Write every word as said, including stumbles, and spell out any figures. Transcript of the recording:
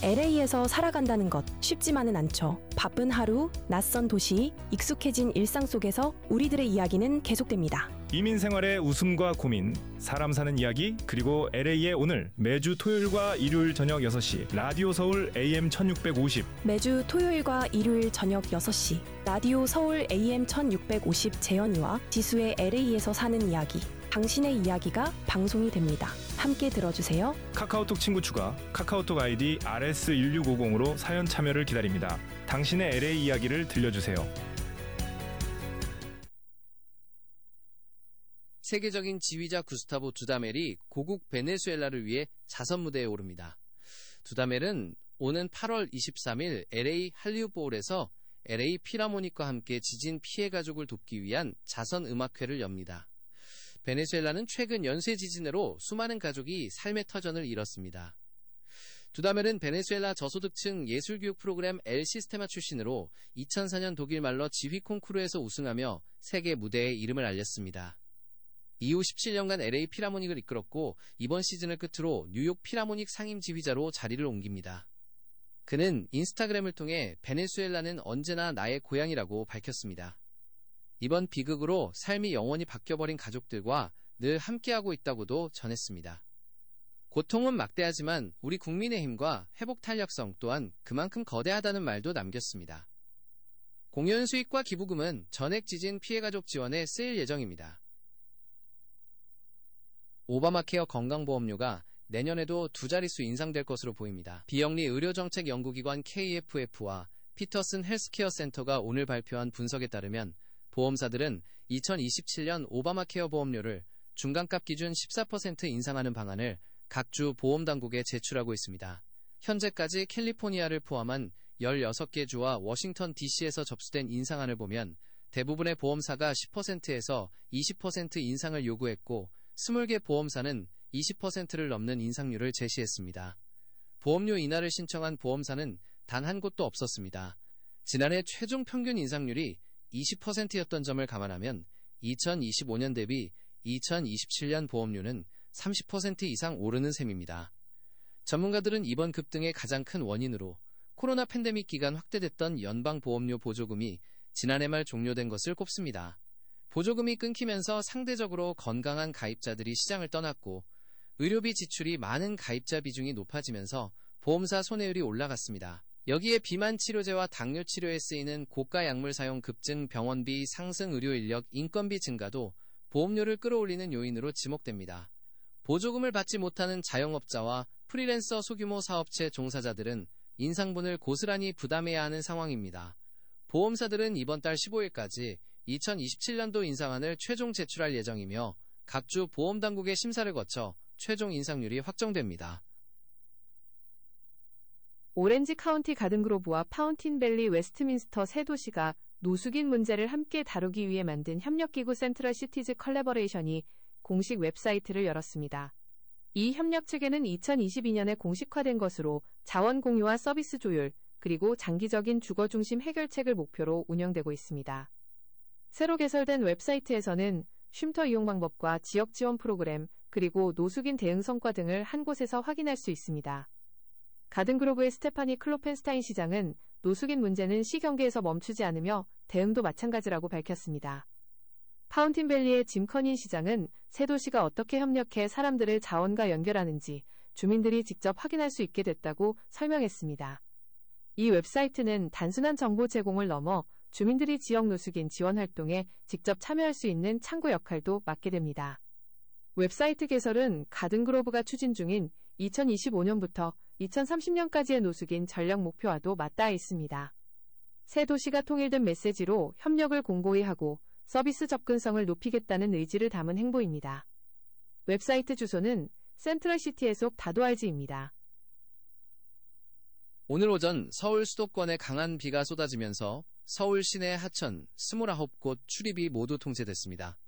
엘에이에서 살아간다는 것 쉽지만은 않죠. 바쁜 하루, 낯선 도시, 익숙해진 일상 속에서 우리들의 이야기는 계속됩니다. 이민 생활의 웃음과 고민, 사람 사는 이야기, 그리고 엘에이의 오늘, 매주 토요일과 일요일 저녁 여섯 시 라디오 서울 에이엠 천육백오십. 매주 토요일과 일요일 저녁 여섯 시 라디오 서울 에이엠 천육백오십 재현이와 지수의 엘에이에서 사는 이야기, 당신의 이야기가 방송이 됩니다. 함께 들어주세요. 카카오톡 친구 추가, 카카오톡 아이디 알에스 일육오공으로 사연 참여를 기다립니다. 당신의 엘에이 이야기를 들려주세요. 세계적인 지휘자 구스타보 두다멜이 고국 베네수엘라를 위해 자선 무대에 오릅니다. 두다멜은 오는 팔월 이십삼일 엘에이 할리우드볼에서 엘에이 필하모닉과 함께 지진 피해 가족을 돕기 위한 자선 음악회를 엽니다. 베네수엘라는 최근 연쇄 지진으로 수많은 가족이 삶의 터전을 잃었습니다. 두다멜은 베네수엘라 저소득층 예술교육 프로그램 엘 시스테마 출신으로 이천사년 독일 말러 지휘 콩쿠르에서 우승하며 세계 무대에 이름을 알렸습니다. 이후 십칠년간 엘에이 필하모닉을 이끌었고 이번 시즌을 끝으로 뉴욕 필하모닉 상임 지휘자로 자리를 옮깁니다. 그는 인스타그램을 통해 베네수엘라는 언제나 나의 고향이라고 밝혔습니다. 이번 비극으로 삶이 영원히 바뀌어버린 가족들과 늘 함께하고 있다고도 전했습니다. 고통은 막대하지만 우리 국민의힘과 회복 탄력성 또한 그만큼 거대하다는 말도 남겼습니다. 공연 수익과 기부금은 전액 지진 피해 가족 지원에 쓰일 예정입니다. 오바마케어 건강보험료가 내년에도 두 자릿수 인상될 것으로 보입니다. 비영리 의료정책 연구기관 케이에프에프와 피터슨 헬스케어 센터가 오늘 발표한 분석에 따르면 보험사들은 이천이십칠년 오바마케어 보험료를 중간값 기준 십사 퍼센트 인상하는 방안을 각 주 보험당국에 제출하고 있습니다. 현재까지 캘리포니아를 포함한 열여섯 개 주와 워싱턴 디씨에서 접수된 인상안을 보면 대부분의 보험사가 십 퍼센트에서 이십 퍼센트 인상을 요구했고 이십 개 보험사는 이십 퍼센트를 넘는 인상률을 제시했습니다. 보험료 인하를 신청한 보험사는 단 한 곳도 없었습니다. 지난해 최종 평균 인상률이 이십 퍼센트였던 점을 감안하면 이천이십오년 대비 이천이십칠년 보험료는 삼십 퍼센트 이상 오르는 셈입니다. 전문가들은 이번 급등의 가장 큰 원인으로 코로나 팬데믹 기간 확대됐던 연방보험료 보조금이 지난해 말 종료된 것을 꼽습니다. 보조금이 끊기면서 상대적으로 건강한 가입자들이 시장을 떠났고 의료비 지출이 많은 가입자 비중이 높아지면서 보험사 손해율이 올라갔습니다. 여기에 비만 치료제와 당뇨 치료에 쓰이는 고가 약물 사용 급증, 병원비 상승, 의료 인력, 인건비 증가도 보험료를 끌어올리는 요인으로 지목됩니다. 보조금을 받지 못하는 자영업자와 프리랜서 소규모 사업체 종사자들은 인상분을 고스란히 부담해야 하는 상황입니다. 보험사들은 이번 달 십오일까지 이천이십칠년도 인상안을 최종 제출할 예정이며 각 주 보험당국의 심사를 거쳐 최종 인상률이 확정됩니다. 오렌지 카운티 가든그로브와 파운틴밸리 웨스트민스터 세 도시가 노숙인 문제를 함께 다루기 위해 만든 협력기구 센트럴 시티즈 컬래버레이션이 공식 웹사이트를 열었습니다. 이 협력체계는 이천이십이년에 공식화된 것으로 자원 공유와 서비스 조율, 그리고 장기적인 주거 중심 해결책을 목표로 운영되고 있습니다. 새로 개설된 웹사이트에서는 쉼터 이용 방법과 지역 지원 프로그램, 그리고 노숙인 대응 성과 등을 한 곳에서 확인할 수 있습니다. 가든그로브의 스테파니 클로펜스타인 시장은 노숙인 문제는 시 경계에서 멈추지 않으며 대응도 마찬가지라고 밝혔습니다. 파운틴밸리의 짐 커닌 시장은 세 도시가 어떻게 협력해 사람들을 자원과 연결하는지 주민들이 직접 확인할 수 있게 됐다고 설명했습니다. 이 웹사이트는 단순한 정보 제공을 넘어 주민들이 지역 노숙인 지원 활동에 직접 참여할 수 있는 창구 역할도 맡게 됩니다. 웹사이트 개설은 가든그로브가 추진 중인 이천이십오년부터 이천삼십년까지의 노숙인 전략 목표와도 맞닿아 있습니다. 세 도시가 통일된 메시지로 협력을 공고히 하고 서비스 접근성을 높이겠다는 의지를 담은 행보입니다. 웹사이트 주소는 센트럴시티의 속 다도알지입니다. 오늘 오전 서울 수도권에 강한 비가 쏟아지면서 서울 시내 하천 이십구 곳 출입이 모두 통제됐습니다.